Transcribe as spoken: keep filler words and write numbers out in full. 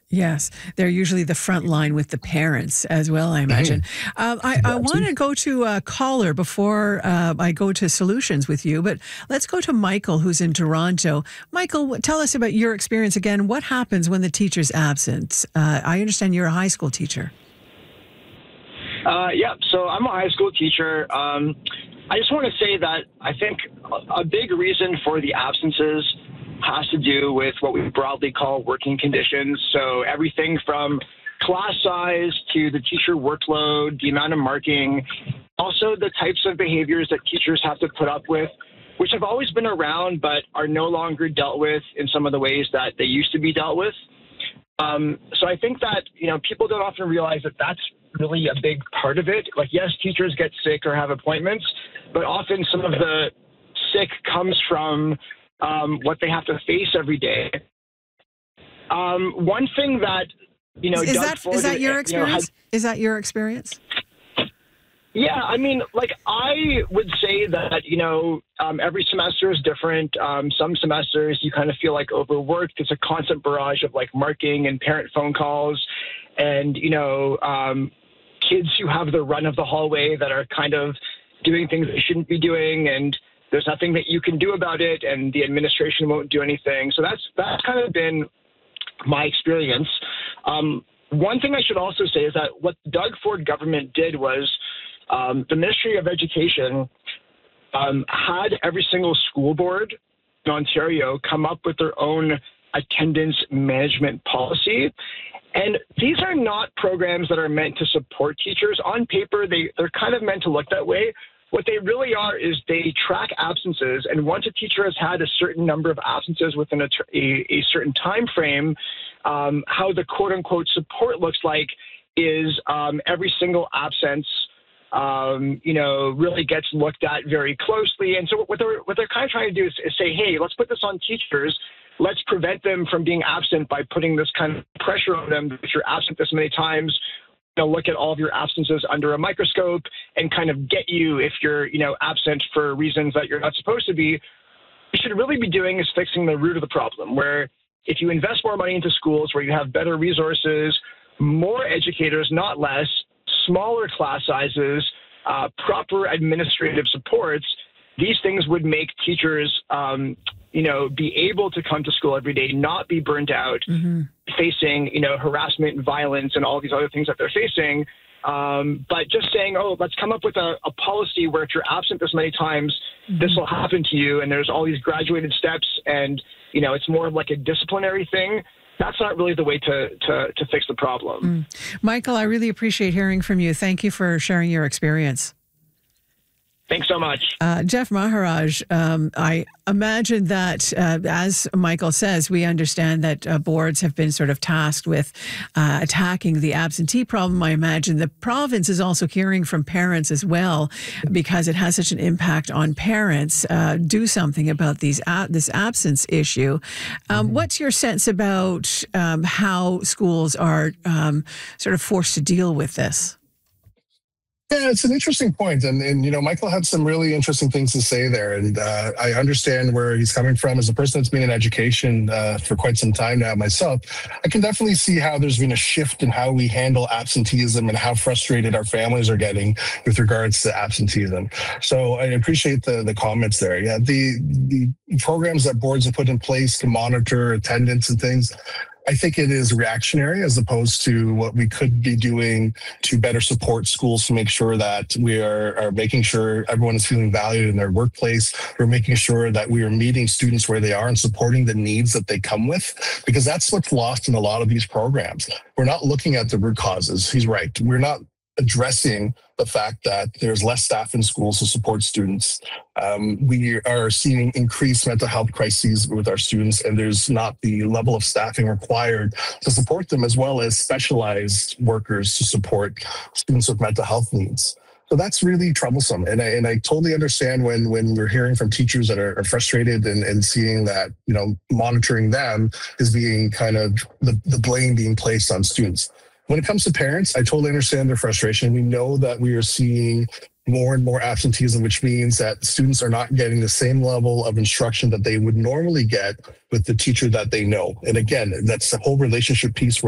Yes, they're usually the front line with the parents as well, I imagine. Mm-hmm. Um, I, I want to go to a caller before uh, I go to solutions with you, but let's go to Michael, who's in Toronto. Michael, tell us about your experience again. What happens when the teacher's absent? Uh, I understand you're a high school teacher. Uh, yeah, so I'm a high school teacher. Um, I just want to say that I think a big reason for the absences has to do with what we broadly call working conditions. So everything from class size to the teacher workload, the amount of marking, also the types of behaviors that teachers have to put up with, which have always been around but are no longer dealt with in some of the ways that they used to be dealt with. Um, so I think that, you know, people don't often realize that that's really a big part of it. Like, yes, teachers get sick or have appointments, but often some of the sick comes from um, what they have to face every day. Um, one thing that, you know, is Doug that Ford, is that your you know, experience? has, is that your experience? Yeah, I mean, like, I would say that, you know, um, every semester is different. Um, some semesters you kind of feel like overworked. It's a constant barrage of like marking and parent phone calls and, you know, um, kids who have the run of the hallway that are kind of doing things they shouldn't be doing, and there's nothing that you can do about it, and the administration won't do anything. So that's that's kind of been my experience. Um, one thing I should also say is that what Doug Ford government did was um, the Ministry of Education um, had every single school board in Ontario come up with their own attendance management policy. And these are not programs that are meant to support teachers. On paper, they, they're kind of meant to look that way. What they really are is they track absences, and once a teacher has had a certain number of absences within a, a, a certain time frame, um, how the quote-unquote support looks like is um, every single absence, um, you know, really gets looked at very closely. And so what they're, what they're kind of trying to do is, is say, hey, let's put this on teachers. Let's prevent them from being absent by putting this kind of pressure on them. If you're absent this many times, they'll look at all of your absences under a microscope and kind of get you if you're, you know, absent for reasons that you're not supposed to be. What you should really be doing is fixing the root of the problem, where if you invest more money into schools where you have better resources, more educators, not less, smaller class sizes, uh, proper administrative supports, these things would make teachers, um, you know, be able to come to school every day, not be burnt out, mm-hmm. facing, you know, harassment and violence and all these other things that they're facing. Um, but just saying, oh, let's come up with a, a policy where if you're absent this many times, mm-hmm. this will happen to you. And there's all these graduated steps and, you know, it's more of like a disciplinary thing. That's not really the way to, to, to fix the problem. Mm. Michael, I really appreciate hearing from you. Thank you for sharing your experience. Thanks so much. Uh, Jeff Maharaj, um, I imagine that, uh, as Michael says, we understand that uh, boards have been sort of tasked with uh, attacking the absentee problem. I imagine the province is also hearing from parents as well, because it has such an impact on parents. Uh, do something about these uh, this absence issue. Um, mm-hmm. What's your sense about um, how schools are um, sort of forced to deal with this? Yeah, it's an interesting point. And, and, you know, Michael had some really interesting things to say there. And uh, I understand where he's coming from. As a person that's been in education uh, for quite some time now myself, I can definitely see how there's been a shift in how we handle absenteeism and how frustrated our families are getting with regards to absenteeism. So I appreciate the, the comments there. Yeah, the, the programs that boards have put in place to monitor attendance and things, I think it is reactionary as opposed to what we could be doing to better support schools to make sure that we are, are making sure everyone is feeling valued in their workplace. We're making sure that we are meeting students where they are and supporting the needs that they come with, because that's what's lost in a lot of these programs. We're not looking at the root causes. He's right. We're not addressing the fact that there's less staff in schools to support students. Um, we are seeing increased mental health crises with our students, and there's not the level of staffing required to support them, as well as specialized workers to support students with mental health needs. So that's really troublesome. And I, and I totally understand when, when we're hearing from teachers that are, are frustrated and, and seeing that, you know, monitoring them is being kind of the, the blame being placed on students. When it comes to parents, I totally understand their frustration. We know that we are seeing more and more absenteeism, which means that students are not getting the same level of instruction that they would normally get with the teacher that they know. And again, that's the whole relationship piece where